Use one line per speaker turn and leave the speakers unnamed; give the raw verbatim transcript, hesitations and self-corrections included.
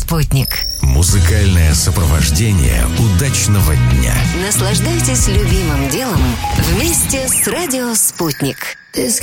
«Спутник».
Музыкальное сопровождение удачного дня.
Наслаждайтесь любимым делом вместе с радио «Спутник».